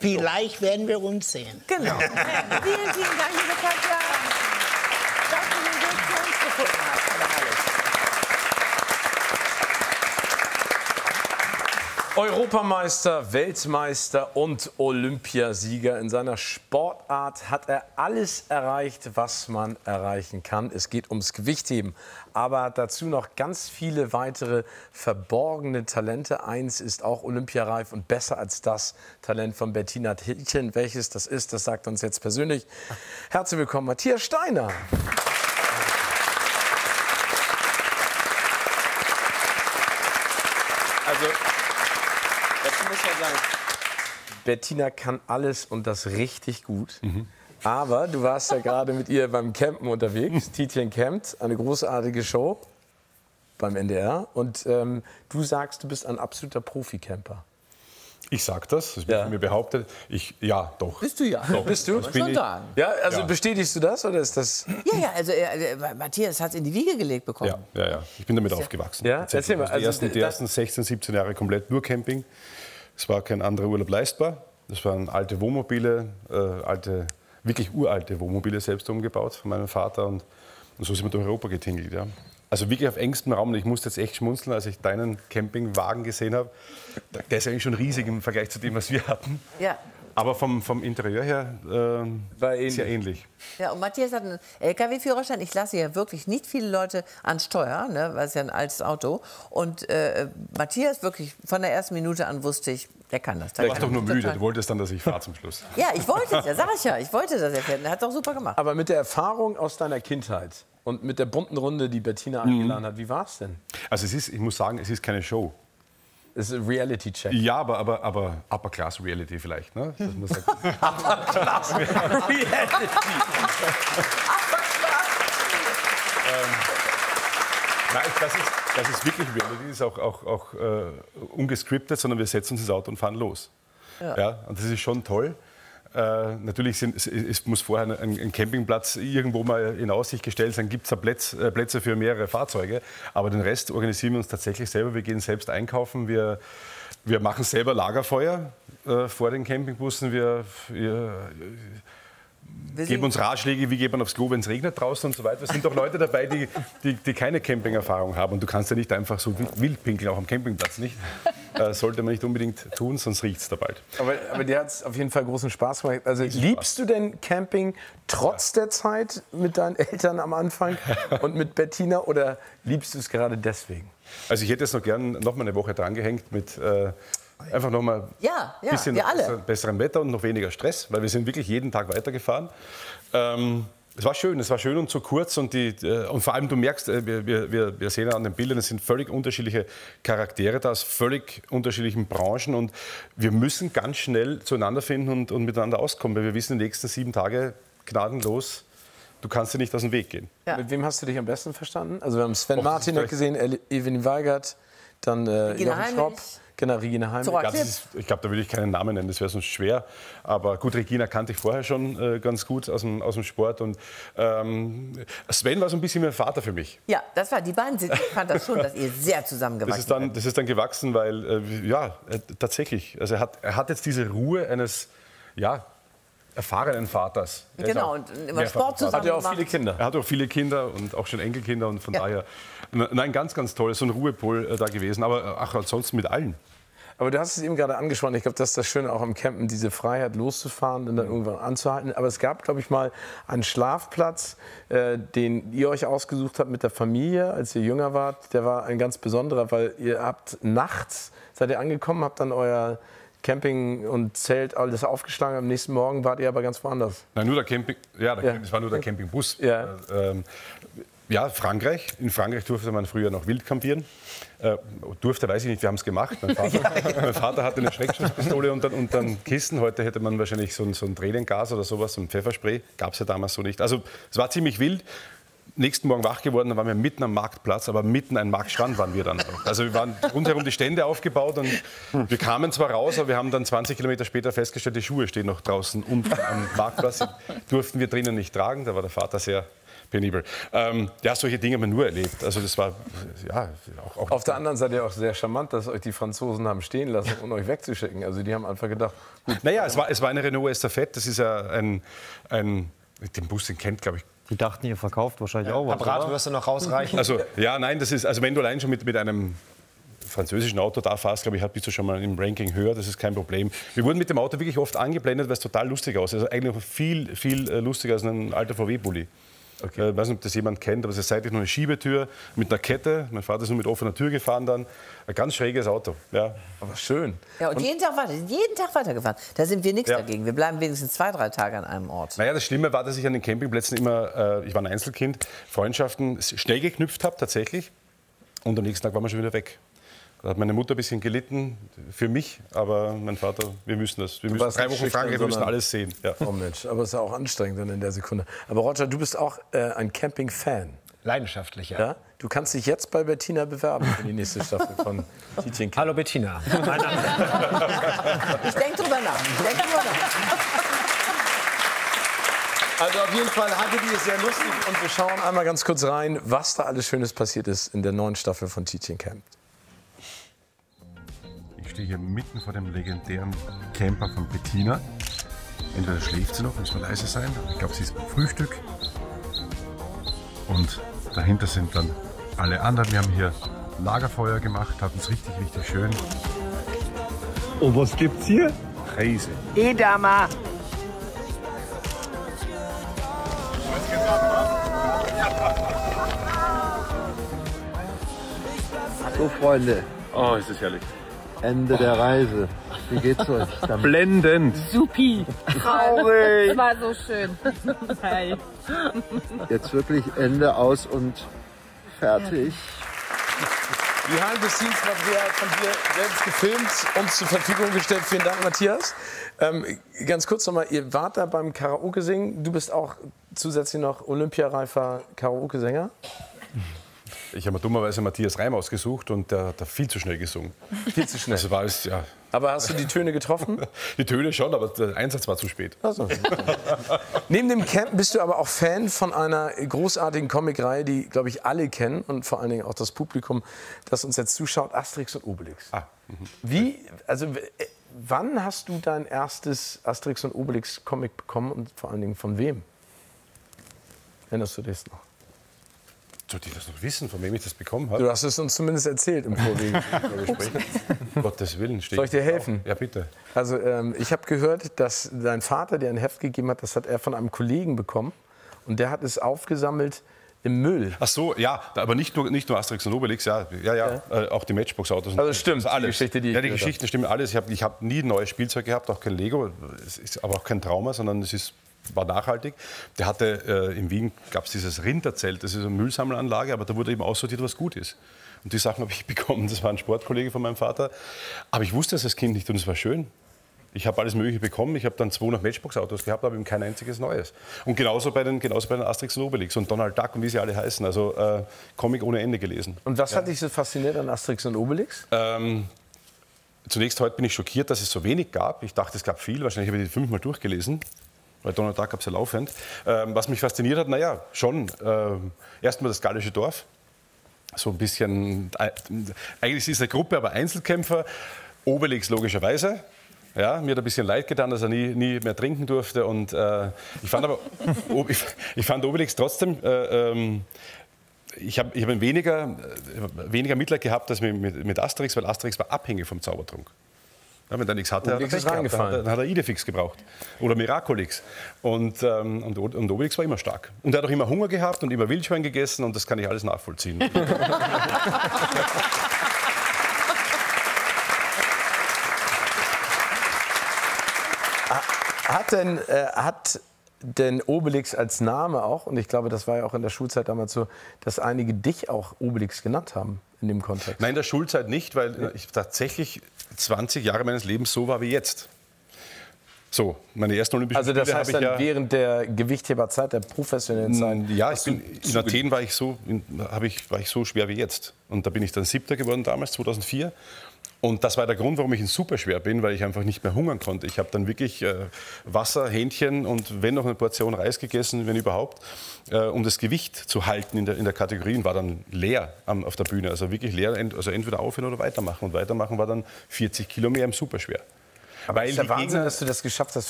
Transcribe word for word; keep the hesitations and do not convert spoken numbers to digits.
Vielleicht werden wir uns sehen. Genau. Ja. Vielen, vielen Dank, liebe Katja, dass du den Weg zu uns gefunden hast. Europameister, Weltmeister und Olympiasieger. In seiner Sportart hat er alles erreicht, was man erreichen kann. Es geht ums Gewichtheben, aber dazu noch ganz viele weitere verborgene Talente. Eins ist auch olympiareif und besser als das Talent von Bettina Tilchen. Welches das ist, das sagt uns jetzt persönlich. Herzlich willkommen, Matthias Steiner. Also, dazu muss man sagen, Bettina kann alles und das richtig gut. Mhm. Aber du warst ja gerade mit ihr beim Campen unterwegs. Tietjen campt, eine großartige Show beim N D R. Und ähm, du sagst, du bist ein absoluter Profi-Camper. Ich sag das, das wird Ja. von mir behauptet. Ich, ja, doch. Bist du ja. Doch. Bist du? Das bin ich. Sagen. Ja, also Ja. bestätigst du das oder ist das... Ja, ja, also äh, äh, Matthias hat es in die Wiege gelegt bekommen. Ja, ja, ja. Ich bin damit aufgewachsen. Ja? Tatsächlich. Erzähl mal, Also die, also ersten, die da- ersten sechzehn, siebzehn Jahre komplett nur Camping. Es war kein anderer Urlaub leistbar. Das waren alte Wohnmobile, äh, alte, wirklich uralte Wohnmobile selbst umgebaut von meinem Vater. Und, und so sind wir durch Europa getingelt. Ja. Also wirklich auf engstem Raum. Und ich musste jetzt echt schmunzeln, als ich deinen Campingwagen gesehen habe. Der ist eigentlich schon riesig im Vergleich zu dem, was wir hatten. Ja. Aber vom, vom Interieur her äh, War ähnlich. sehr ähnlich. Ja, und Matthias hat einen L K W-Führerschein. Ich lasse ja wirklich nicht viele Leute an Steuer, ne, weil es ja ein altes Auto. Und äh, Matthias wirklich von der ersten Minute an wusste ich, der kann das. Der Du warst kann doch nur das müde. total. Du wolltest dann, dass ich fahre zum Schluss. Ja, ich wollte es, ja, sag ich ja. Ich wollte das erkennen. Er hat doch super gemacht. Aber mit der Erfahrung aus deiner Kindheit und mit der bunten Runde, die Bettina eingeladen hat, wie war es denn? Also es ist, ich muss sagen, es ist keine Show. Es ist ein Reality-Check. Ja, aber, aber, aber Upper Class Reality vielleicht, ne? Dass man sagt, nein, das ist, das ist wirklich Reality, das ist auch, auch, auch äh, ungescriptet, sondern wir setzen uns ins Auto und fahren los. Ja. Ja, und das ist schon toll. Äh, natürlich sind, es, es muss vorher ein, ein Campingplatz irgendwo mal in Aussicht gestellt sein, gibt es da Plätz, äh, Plätze für mehrere Fahrzeuge, aber den Rest organisieren wir uns tatsächlich selber. Wir gehen selbst einkaufen, wir, wir machen selber Lagerfeuer äh, vor den Campingbussen, wir, wir Wir geben sind- uns Ratschläge, wie geht man aufs Klo, wenn es regnet draußen und so weiter. Es sind doch Leute dabei, die, die, die keine Camping-Erfahrung haben. Und du kannst ja nicht einfach so wild pinkeln, auch am Campingplatz nicht. Äh, sollte man nicht unbedingt tun, sonst riecht es da bald. Aber, aber dir hat es auf jeden Fall großen Spaß gemacht. Also liebst du denn Camping trotz der Zeit mit deinen Eltern am Anfang und mit Bettina oder liebst du es gerade deswegen? Also ich hätte jetzt noch gern noch mal eine Woche dran gehängt mit äh, einfach noch mal Ja, ja, bisschen wir alle. besser- besserem Wetter und noch weniger Stress, weil wir sind wirklich jeden Tag weitergefahren. Ähm, es war schön, es war schön und so kurz und, die, äh, und vor allem du merkst, äh, wir, wir, wir sehen ja an den Bildern, es sind völlig unterschiedliche Charaktere da aus völlig unterschiedlichen Branchen und wir müssen ganz schnell zueinander finden und, und miteinander auskommen, weil wir wissen, die nächsten sieben Tage gnadenlos, du kannst dir nicht aus dem Weg gehen. Ja. Mit wem hast du dich am besten verstanden? Also wir haben Sven Och, Martin das noch ist gesehen, El- Evelyn Weigert, dann äh, Regina Jochen Heimlich. Schropp, genau, Regina Heimlich. Zora Ja, das Klipp. ist, ich glaube, da würde ich keinen Namen nennen, das wäre sonst schwer. Aber gut, Regina kannte ich vorher schon äh, ganz gut aus dem, aus dem Sport. Und ähm, Sven war so ein bisschen wie ein Vater für mich. Ja, das war, die beiden sind, ich fand das schon, dass ihr sehr zusammengewachsen Das ist dann, das ist dann gewachsen, weil, äh, ja, äh, tatsächlich. Also er hat, er hat jetzt diese Ruhe eines, ja, erfahrenen Vaters. Er ist Genau, auch und immer mehrfacher Sport Vater. zusammen. Hat ja auch gemacht. viele Kinder. Er hat auch viele Kinder und auch schon Enkelkinder und von Ja. daher, nein, ganz, ganz toll, so ein Ruhepol äh, da gewesen. Aber äh, ach, ansonsten mit allen. Aber du hast es eben gerade angesprochen. Ich glaube, das ist das Schöne auch am Campen, diese Freiheit loszufahren und dann irgendwann anzuhalten. Aber es gab, glaube ich, mal einen Schlafplatz, äh, den ihr euch ausgesucht habt mit der Familie, als ihr jünger wart. Der war ein ganz besonderer, weil ihr habt nachts, seid ihr angekommen, habt dann euer Camping und Zelt alles aufgeschlagen. Am nächsten Morgen wart ihr aber ganz woanders. Nein, nur der Camping, ja, der, Ja. es war nur der Campingbus. Ja. Äh, ähm, ja, Frankreich. In Frankreich durfte man früher noch wild campieren. Äh, durfte, weiß ich nicht, wir haben es gemacht. Mein Vater, mein Vater hatte eine Schreckschusspistole unter, unter dem Kissen. Heute hätte man wahrscheinlich so ein, so ein Tränengas oder sowas, so ein Pfefferspray. Gab es ja damals so nicht. Also es war ziemlich wild. Nächsten Morgen wach geworden, dann waren wir mitten am Marktplatz, aber mitten ein Marktstrand waren wir dann noch. Also wir waren rundherum die Stände aufgebaut und wir kamen zwar raus, aber wir haben dann zwanzig Kilometer später festgestellt, die Schuhe stehen noch draußen unten am Marktplatz. Die durften wir drinnen nicht tragen, da war der Vater sehr penibel. Ähm, ja, solche Dinge haben wir nur erlebt. Also das war, ja, auch, auch Auf der anderen Seite auch sehr charmant, dass euch die Franzosen haben stehen lassen, um euch wegzuschicken. Also die haben einfach gedacht, gut. Naja, es war, es war eine Renault Estafette. Das ist ja ein, ein den Bus, den kennt, glaube ich. Die dachten, ihr verkauft wahrscheinlich auch was. Apparat wirst du noch rausreichen. Also, ja, nein, das ist, also wenn du allein schon mit, mit einem französischen Auto da fährst, glaube ich, bist du schon mal im Ranking höher, das ist kein Problem. Wir wurden mit dem Auto wirklich oft angeblendet, weil es total lustig aussieht. Also eigentlich viel, viel lustiger als ein alter V W-Bulli. Okay. Ich weiß nicht, ob das jemand kennt, aber es ist seitlich noch eine Schiebetür mit einer Kette. Mein Vater ist nur mit offener Tür gefahren dann. Ein ganz schräges Auto. Ja. Aber schön. Ja, und, und jeden Tag weiter, jeden Tag weitergefahren. Da sind wir nichts Ja. dagegen. Wir bleiben wenigstens zwei, drei Tage an einem Ort. Naja, das Schlimme war, dass ich an den Campingplätzen immer, äh, ich war ein Einzelkind, Freundschaften schnell geknüpft habe tatsächlich. Und am nächsten Tag waren wir schon wieder weg. Da hat meine Mutter ein bisschen gelitten für mich, aber mein Vater, wir müssen das. Wir müssen warst drei nicht Wochen schüchtern, Frankreich, wir müssen sondern- alles sehen. Ja. Oh Mensch, aber es ist ja auch anstrengend dann in der Sekunde. Aber Roger, du bist auch äh, ein Camping-Fan. Leidenschaftlich, ja. Ja? Du kannst dich jetzt bei Bettina bewerben für die nächste Staffel von Tietjen Camp. Hallo Bettina. Ich denke drüber nach. Ich denk drüber nach. Also auf jeden Fall hattet ihr es sehr lustig und wir schauen einmal ganz kurz rein, was da alles Schönes passiert ist in der neuen Staffel von Tietjen Camp. Ich stehe hier mitten vor dem legendären Camper von Bettina. Entweder schläft sie noch, muss man leise sein. Ich glaube, sie ist beim Frühstück. Und dahinter sind dann alle anderen. Wir haben hier Lagerfeuer gemacht, hatten es richtig, richtig schön. Und was gibt's hier? Käse. Edama. So, Freunde, Oh, ist das herrlich. Ende der Reise. Wie geht's euch? Damit? Blendend. Supi. Traurig. Das war so schön. Hey. Jetzt wirklich Ende aus und fertig. Behind-the-Scenes-Material von dir selbst gefilmt, uns zur Verfügung gestellt. Vielen Dank, Matthias. Ähm, ganz kurz nochmal, ihr wart da beim Karaoke-Singen. Du bist auch zusätzlich noch olympiareifer Karaoke-Sänger. Ich habe mir dummerweise Matthias Reim ausgesucht und der hat da viel zu schnell gesungen. Viel zu schnell. Also war es, ja, Aber hast du die Töne getroffen? die Töne schon, aber der Einsatz war zu spät. Also. Neben dem Camp bist du aber auch Fan von einer großartigen Comicreihe, die, glaube ich, alle kennen und vor allen Dingen auch das Publikum, das uns jetzt zuschaut, Asterix und Obelix. Ah, Wie, also w- äh, wann hast du dein erstes Asterix und Obelix Comic bekommen und vor allen Dingen von wem? Erinnerst du dich noch? Sollte ich das noch wissen, von wem ich das bekommen habe? Du hast es uns zumindest erzählt im Vorwege. Um Gottes Willen. Steht Soll ich dir helfen? Ja, bitte. Also ähm, ich habe gehört, dass dein Vater dir ein Heft gegeben hat, das hat er von einem Kollegen bekommen und der hat es aufgesammelt im Müll. Ach so, ja, aber nicht nur, nicht nur Asterix und Obelix, ja, ja, ja, Äh, auch die Matchbox-Autos. und- Also stimmt, die alles. Geschichte, die ich ja, die gehört Geschichten stimmen alles. Ich habe ich hab nie ein neues Spielzeug gehabt, auch kein Lego, es ist aber auch kein Trauma, sondern es ist, war nachhaltig. Der hatte, äh, in Wien gab es dieses Rinderzelt, das ist eine Müllsammelanlage, aber da wurde eben aussortiert, was gut ist. Und die Sachen habe ich bekommen, das war ein Sportkollege von meinem Vater. Aber ich wusste es als Kind nicht und es war schön. Ich habe alles Mögliche bekommen. Ich habe dann zweihundert Matchbox-Autos gehabt, aber eben kein einziges neues. Und genauso bei den, genauso bei den Asterix und Obelix und Donald Duck und wie sie alle heißen. Also äh, Comic ohne Ende gelesen. Und was hat dich so fasziniert an Asterix und Obelix? Ähm, zunächst heute bin ich schockiert, dass es so wenig gab. Ich dachte, es gab viel. Wahrscheinlich habe ich die fünfmal durchgelesen. Weil Donald Duck gab es ja laufend. Ähm, was mich fasziniert hat, naja, schon ähm, erstmal das gallische Dorf. So ein bisschen, äh, eigentlich ist es eine Gruppe, aber Einzelkämpfer. Obelix logischerweise. Ja, mir hat ein bisschen leid getan, dass er nie, nie mehr trinken durfte. Und, äh, ich, fand aber, ich, ich fand Obelix trotzdem, äh, ähm, ich habe ich hab ein weniger, äh, weniger Mitleid gehabt als mit, mit, mit Asterix, weil Asterix war abhängig vom Zaubertrunk. Ja, wenn er nichts hatte, Obelix hat er ist Pech gehabt. reingefallen. Dann hat er, dann hat er Idefix gebraucht oder Miraculix. Und, ähm, und, und Obelix war immer stark. Und er hat auch immer Hunger gehabt und immer Wildschwein gegessen und das kann ich alles nachvollziehen. Hat denn, äh, hat denn Obelix als Name auch, und ich glaube, das war ja auch in der Schulzeit damals so, dass einige dich auch Obelix genannt haben in dem Kontext? Nein, in der Schulzeit nicht, weil ich tatsächlich zwanzig Jahre meines Lebens so war wie jetzt. So, meine ersten Olympischen Also das Spiele heißt habe dann ich ja... während der Gewichtheberzeit, der professionellen Zeit? Ja, ich hast du bin, in Athen war ich, so, in, hab ich, war ich so schwer wie jetzt. Und da bin ich dann Siebter geworden damals, zweitausendvier. Und das war der Grund, warum ich in Superschwer bin, weil ich einfach nicht mehr hungern konnte. Ich habe dann wirklich äh, Wasser, Hähnchen und wenn noch eine Portion Reis gegessen, wenn überhaupt, äh, um das Gewicht zu halten in der, in der Kategorie und war dann leer am, auf der Bühne. Also wirklich leer, also entweder aufhören oder weitermachen. Und weitermachen war dann vierzig Kilo mehr im Superschwer. Aber weil ist der die Wahnsinn, Gegner, dass du das geschafft hast,